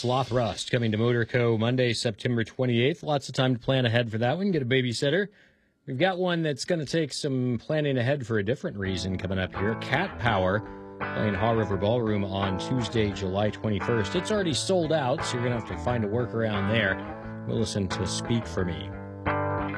Sloth Rust coming to Motorco Monday, September 28th. Lots of time to plan ahead for that one. Get a babysitter. We've got one that's going to take some planning ahead for a different reason coming up here. Cat Power playing Haw River Ballroom on Tuesday, July 21st. It's already sold out, so you're going to have to find a workaround there. We'll listen to Speak For Me.